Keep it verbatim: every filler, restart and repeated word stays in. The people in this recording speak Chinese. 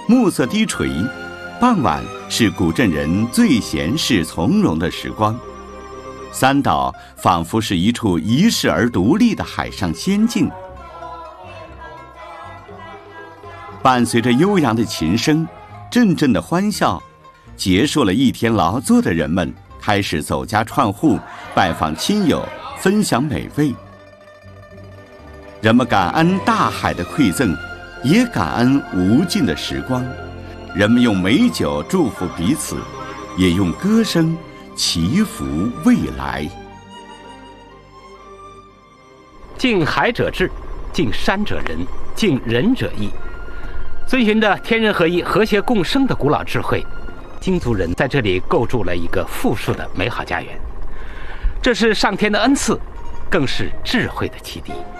暮色低垂，傍晚是古镇人最闲适从容的时光。三岛仿佛是一处遗世而独立的海上仙境。伴随着悠扬的琴声，阵阵的欢笑，结束了一天劳作的人们开始走家串户，拜访亲友，分享美味。人们感恩大海的馈赠，也感恩无尽的时光。人们用美酒祝福彼此，也用歌声祈福未来。 敬海者智，敬山者仁，敬人者义。遵循着天人合一、和谐共生的古老智慧，京族人在这里构筑了一个富庶的美好家园。这是上天的恩赐，更是智慧的启迪。